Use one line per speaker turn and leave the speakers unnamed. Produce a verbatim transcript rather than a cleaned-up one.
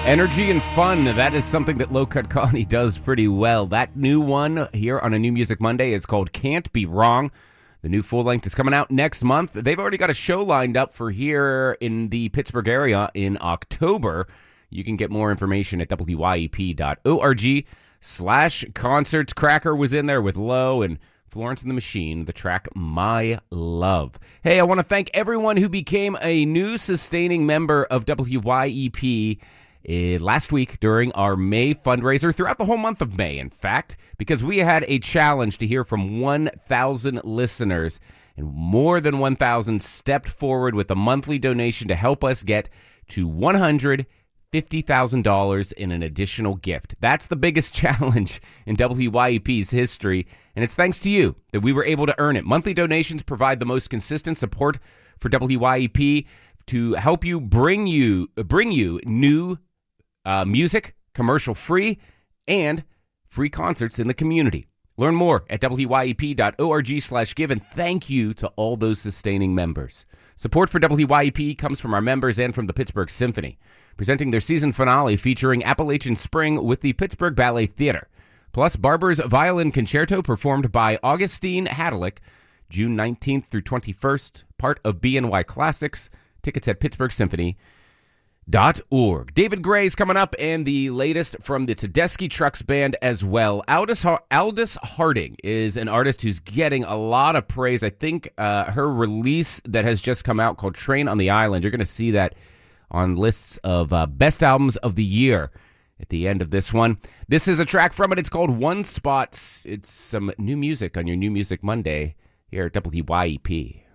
Energy and fun, that is something that Low Cut Colony does pretty well. That new one here on a New Music Monday is called Can't Be Wrong. The new full length is coming out next month. They've already got a show lined up for here in the Pittsburgh area in October. You can get more information at W Y E P dot org slash concerts. Cracker was in there with Low and Florence and the Machine, the track My Love. Hey, I want to thank everyone who became a new sustaining member of W Y E P Uh, last week during our May fundraiser, throughout the whole month of May, in fact, because we had a challenge to hear from one thousand listeners, and more than one thousand stepped forward with a monthly donation to help us get to one hundred fifty thousand dollars in an additional gift. That's the biggest challenge in W Y E P's history, and it's thanks to you that we were able to earn it. Monthly donations provide the most consistent support for W Y E P to help you bring you bring you new Uh, music, commercial-free, and free concerts in the community. Learn more at W Y E P dot org slash give, and thank you to all those sustaining members. Support for W Y E P comes from our members and from the Pittsburgh Symphony, presenting their season finale featuring Appalachian Spring with the Pittsburgh Ballet Theater, plus Barber's Violin Concerto performed by Augustine Hadlick, June nineteenth through twenty-first, part of B N Y Classics. Tickets at Pittsburgh Symphony. Dot org. David Gray's coming up, and the latest from the Tedeschi Trucks Band as well. Aldous, Aldous Harding is an artist who's getting a lot of praise. I think uh, her release that has just come out called Train on the Island, you're going to see that on lists of uh, best albums of the year at the end of this one. This is a track from it. It's called One Spot. It's some new music on your New Music Monday here at W Y E P.